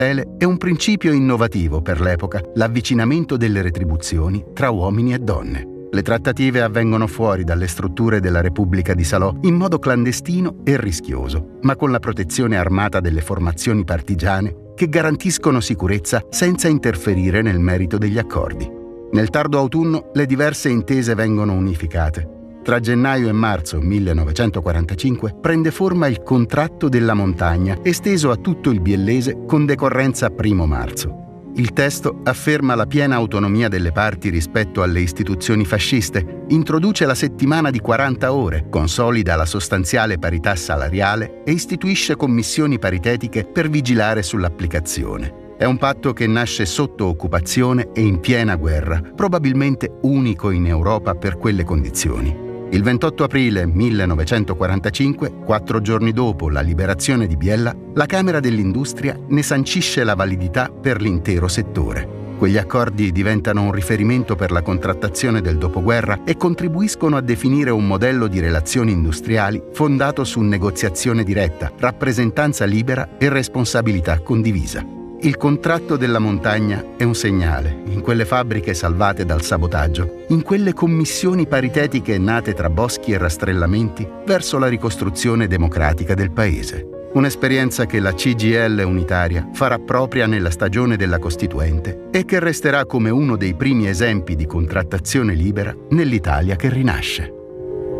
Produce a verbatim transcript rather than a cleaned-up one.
è un principio innovativo per l'epoca, l'avvicinamento delle retribuzioni tra uomini e donne. Le trattative avvengono fuori dalle strutture della Repubblica di Salò in modo clandestino e rischioso, ma con la protezione armata delle formazioni partigiane che garantiscono sicurezza senza interferire nel merito degli accordi. Nel tardo autunno le diverse intese vengono unificate. Tra gennaio e marzo millenovecentoquarantacinque prende forma il Contratto della Montagna, esteso a tutto il biellese con decorrenza primo marzo. Il testo afferma la piena autonomia delle parti rispetto alle istituzioni fasciste, introduce la settimana di quaranta ore, consolida la sostanziale parità salariale e istituisce commissioni paritetiche per vigilare sull'applicazione. È un patto che nasce sotto occupazione e in piena guerra, probabilmente unico in Europa per quelle condizioni. Il ventotto aprile millenovecentoquarantacinque, quattro giorni dopo la liberazione di Biella, la Camera dell'Industria ne sancisce la validità per l'intero settore. Quegli accordi diventano un riferimento per la contrattazione del dopoguerra e contribuiscono a definire un modello di relazioni industriali fondato su negoziazione diretta, rappresentanza libera e responsabilità condivisa. Il Contratto della Montagna è un segnale, in quelle fabbriche salvate dal sabotaggio, in quelle commissioni paritetiche nate tra boschi e rastrellamenti, verso la ricostruzione democratica del paese. Un'esperienza che la C G I L unitaria farà propria nella stagione della Costituente e che resterà come uno dei primi esempi di contrattazione libera nell'Italia che rinasce.